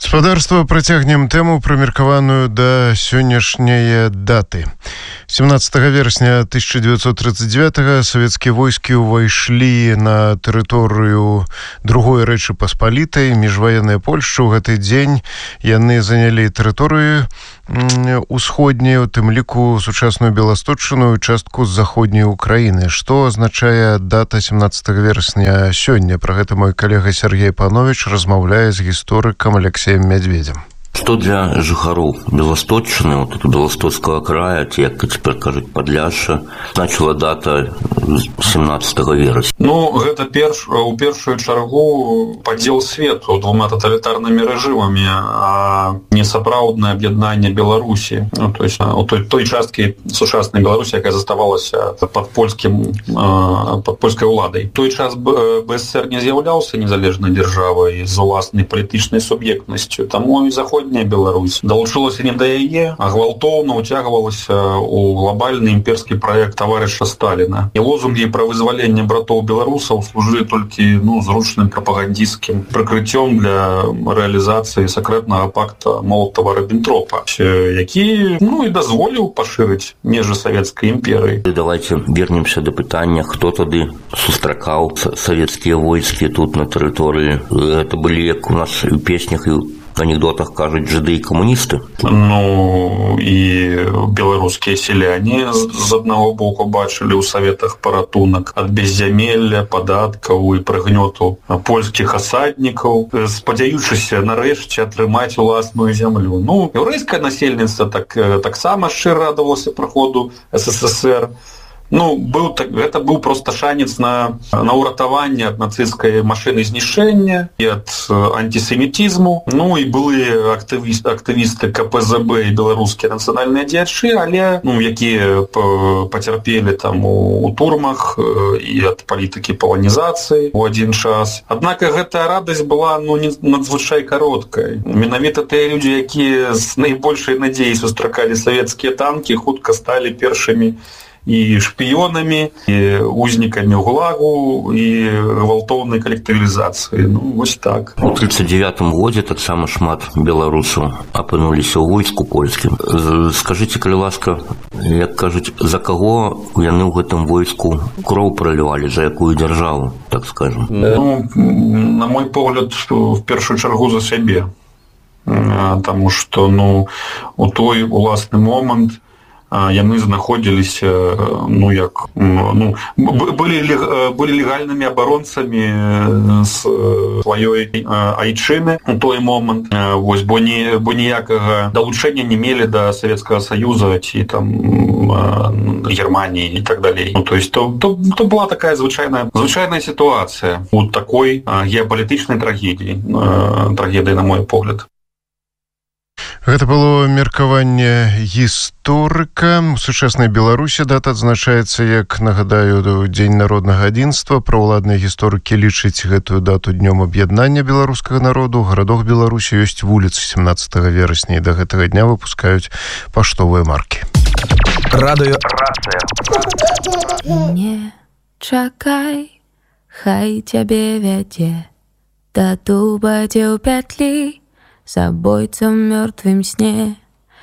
Спадарства, працягнем тэму, прымеркаваную да сённяшняе даты. 17 верасня 1939 савецкія войскі ўвайшлі на тэрыторыю другой Рэчы Паспалітай, міжваенная Польшча. У гэты дзень яны занялі тэрыторыю усходнюю, у тым ліку сучасную Беласточчыну і частку з заходняй Украіны. Што азначае дата 17 верасня сёння? Пра гэта мой калега Сергей Панович размаўляе з гісторыкам Алексеем Медведем. Что для жыхароў Беласточчыны, вот тут Беластоцкага края, як цяпер кажуць Падляшша, значыла дата 17 верасня? Гэта у першую чаргу падзел свету двума таталітарнымі рэжымамі, а не сапраўднае аб'яднанне Беларусі. То есть у той часткі сучаснай Беларусі, якая заставалася пад польскай уладай. Той час БСР не з'яўляўся незалежнай дзяржавай з уласнай палітычнай суб'ектнасцю, таму і заходняя Беларусь далучылася не да яе, а гвалтоўна ўцягвалася у глобальны імперскі праект таварыша Сталіна. І лозунгі пра вызваленне братоў беларусаў служылі толькі зручным прапагандысцкім прыкрыццём для рэалізацыі сакрэтнага пакта Молотава-Ріббентропа, які і дазволіў пашырыць межы савецкай імперыі. Давайте вернемся да пытання, хто тады сустракаў савецкія войскі тут на тэрыторыі. Гэта былі, як у нас у песнях і анекдотах кажуць, жыды і камуністы. І беларускія селяне з аднаго боку бачылі ў саветах паратунак ад беззямелля, падаткаў і прыгнёту польскіх асаднікаў, спадзяючыся нарэшце атрымаць уласную зямлю. Яўрэйскае насельніцтва таксама шчыра радавалася прыходу СССР. Гэта быў проста шанец на ўратаванне ад нацысцкай машыны знішчэння і ад антысемітызму. І былі актывісты КПЗБ і беларускія нацыянальныя дзеячы, але якія пацярпелі там у турмах і ад палітыкі паланізацыі ў адзін час. Аднак гэтая радасць была надзвычай кароткай. Менавіта тыя людзі, якія з найбольшай надзеяй сустракалі савецкія танкі, хутка сталі першымі і шпіёнамі, і узнікамі гулагу, і гвалтоўнай калектывізацыі. Вось так. У 1939 годзе таксама шмат беларусаў апынуліся ў войску польскім. Скажыце, калі ласка, як кажуць, за каго яны ў гэтым войску кроў пралівалі, за якую дзяржаву, так скажем? На мой погляд, в першую чаргу за сябе. Таму што у той уласны момант яны знаходзіліся, былі легальнымі абаронцамі сваёй айчыны у той момант, бо ніякага далучэння не мелі да Савецкага Саюза ці там Германіі і так далей. То была такая звычайная сітуацыя у такой геапалітычнай трагедыі, на мой погляд. Гэта было меркаванне гісторыка. У сучаснай Беларусі дата адзначаецца, як, нагадаю, Дзень народнага адзінства. Праўладныя гісторыкі лічаць гэтую дату днём аб'яднання беларускага народу. У гарадах Беларусі ёсць вуліцы 17 верасня, і да гэтага дня выпускаюць паштовыя маркі. Радыё. Не чакай, хай цябе вядзе да дуба, дзе ў пятлі, забойцам мёртвым сне.